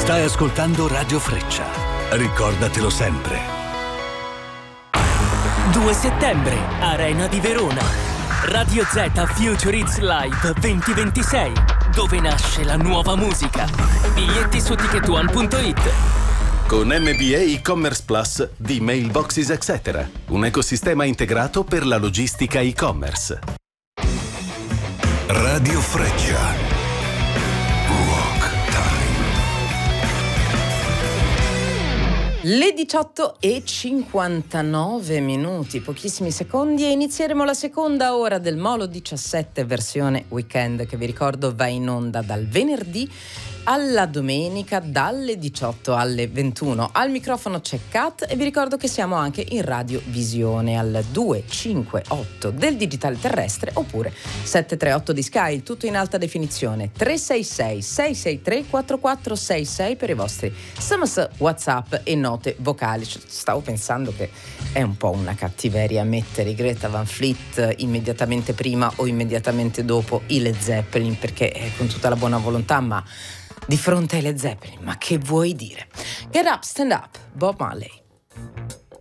Stai ascoltando Radio Freccia. Ricordatelo sempre. 2 settembre, Arena di Verona. Radio Z Future Hits Live 2026, dove nasce la nuova musica. Biglietti su ticketone.it. Con MBA e-commerce Plus di Mailboxes etc. Un ecosistema integrato per la logistica e-commerce. Radio Freccia. Rock Time. Le 18:59, pochissimi secondi, e inizieremo la seconda ora del Molo 17 versione weekend, che vi ricordo va in onda dal venerdì alla domenica dalle 18 alle 21. Al microfono c'è Kat e vi ricordo che siamo anche in radiovisione al 258 del digitale terrestre oppure 738 di Sky, tutto in alta definizione. 366 663 4466 per i vostri SMS, WhatsApp e note vocali. Stavo pensando che è un po' una cattiveria mettere Greta Van Fleet immediatamente prima o immediatamente dopo i Led Zeppelin, perché con tutta la buona volontà, ma di fronte ai Led Zeppelin, ma che vuoi dire? Get Up, Stand Up, Bob Marley.